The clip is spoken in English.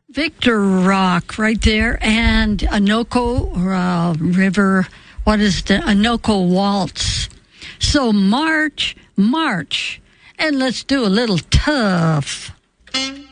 Victor Rock right there, and Anoka River, what is the Anoka Waltz. So march, and let's do a little tough.